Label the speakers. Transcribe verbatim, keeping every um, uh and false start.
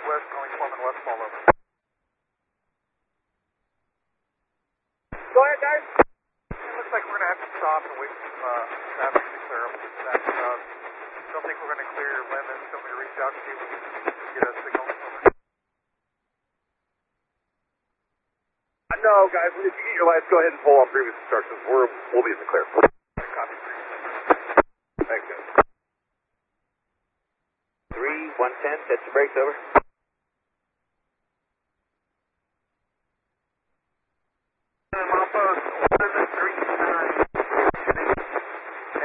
Speaker 1: west, calling Foreman west, fall over.
Speaker 2: Go ahead, guys.
Speaker 1: It looks like we're going to have to stop and wait for uh, traffic to clear up. That, uh, don't think we're going to clear limits. Somebody reach out to you and get a signal.
Speaker 2: No, guys, if you get your lights, go ahead and pull off previous instructions. We're, we'll be in the clear.
Speaker 1: Copy.
Speaker 2: Thanks, guys.
Speaker 3: three one ten, set your brakes over.